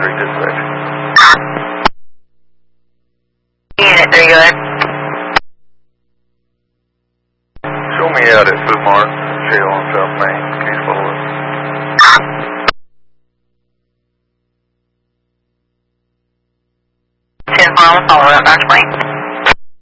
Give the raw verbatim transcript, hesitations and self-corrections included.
three dispatch. Unit three, go ahead. Show me out at Food Mart, Shale on South Main. Please follow us. ten mile, follow up, Doctor Blaine.